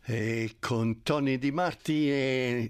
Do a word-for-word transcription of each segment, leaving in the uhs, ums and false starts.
E con Tony Di Marti e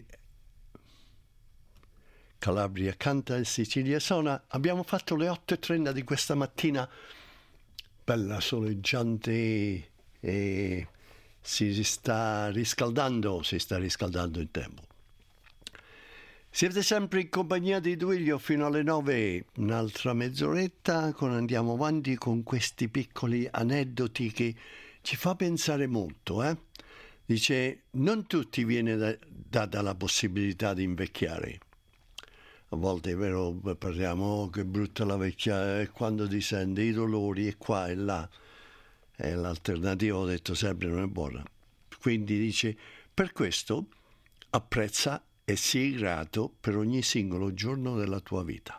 Calabria canta e Sicilia suona abbiamo fatto le otto e trenta di questa mattina, bella soleggiante, e si sta riscaldando, si sta riscaldando il tempo. Siete sempre in compagnia di Duilio fino alle nove, un'altra mezz'oretta, con andiamo avanti con questi piccoli aneddoti che ci fa pensare molto, eh? Dice, non tutti viene da, data la possibilità di invecchiare. A volte è vero, parliamo, oh, che brutta la vecchiaia, e quando ti senti i dolori e qua e là, e l'alternativa, ho detto sempre, non è buona. Quindi dice, per questo apprezza e sii grato per ogni singolo giorno della tua vita.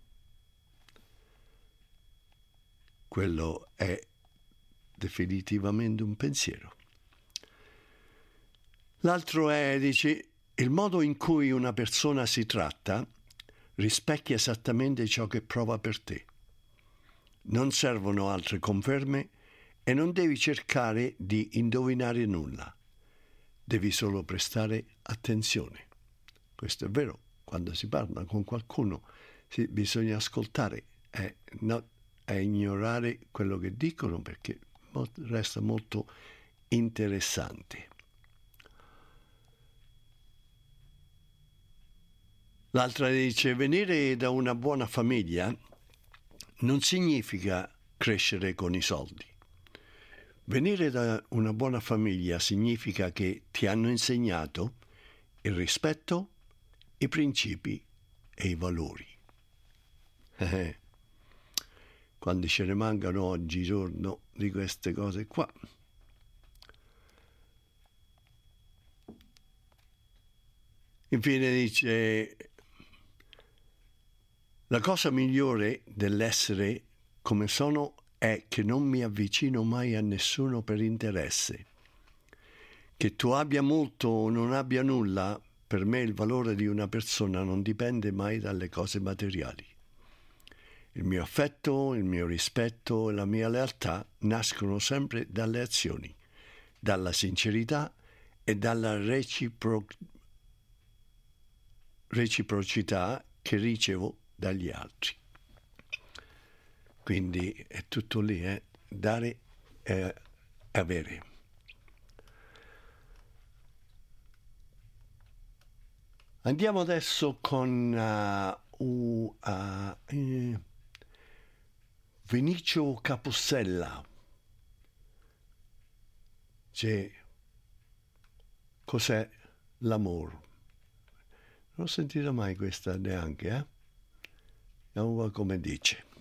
Quello è definitivamente un pensiero. L'altro è, dice, il modo in cui una persona si tratta rispecchia esattamente ciò che prova per te. Non servono altre conferme e non devi cercare di indovinare nulla. Devi solo prestare attenzione. Questo è vero, quando si parla con qualcuno si, bisogna ascoltare e, no, e ignorare quello che dicono, perché resta molto interessante. L'altra dice, venire da una buona famiglia non significa crescere con i soldi. Venire da una buona famiglia significa che ti hanno insegnato il rispetto, i principi e i valori. Eh, quando ce ne mancano oggigiorno di queste cose qua. Infine dice, la cosa migliore dell'essere come sono è che non mi avvicino mai a nessuno per interesse. Che tu abbia molto o non abbia nulla, per me il valore di una persona non dipende mai dalle cose materiali. Il mio affetto, il mio rispetto e la mia lealtà nascono sempre dalle azioni, dalla sincerità e dalla recipro- reciprocità che ricevo dagli altri. Quindi è tutto lì, eh? Dare e avere. Andiamo adesso con uh, uh, uh, Vinicio Capossela. C'è cos'è l'amore? Non ho sentito mai questa neanche, eh? Vediamo come dice.